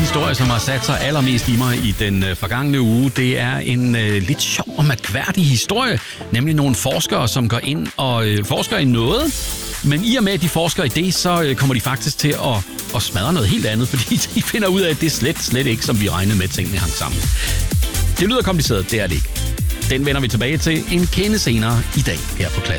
historie, som har sat sig allermest i mig i den forgangne uge, det er en lidt sjov og mærkværdig historie. Nemlig nogle forskere, som går ind og forsker i noget. Men i og med, at de forsker i det, så kommer de faktisk til at smadre noget helt andet, fordi de finder ud af, at det er slet ikke, som vi regnede med, tingene hang sammen. Det lyder kompliceret, det er det ikke. Den vender vi tilbage til en kende senere i dag her på Klassisk.